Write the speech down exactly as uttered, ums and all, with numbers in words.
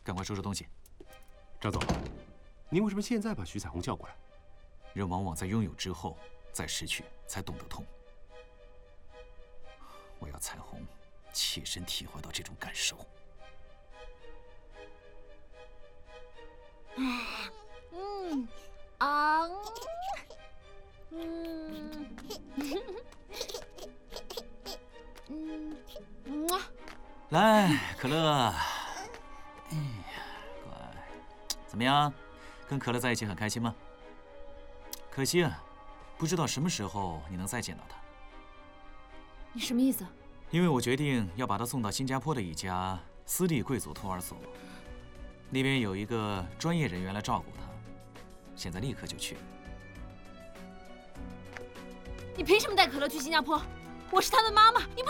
赶快收拾东西。 张总，您为什么现在把徐彩虹叫过来？ 人往往在拥有之后，再失去才懂得痛。我要彩虹切身体会到这种感受。 嗯啊嗯嗯嗯啊！ 来，可乐。哎呀，乖，怎么样？跟可乐在一起很开心吗？可惜啊，不知道什么时候你能再见到他。 你什么意思？ 因为我决定要把他送到新加坡的一家私立贵族托儿所，那边有一个专业人员来照顾他，现在立刻就去。 你凭什么带可乐去新加坡？我是他的妈妈，你不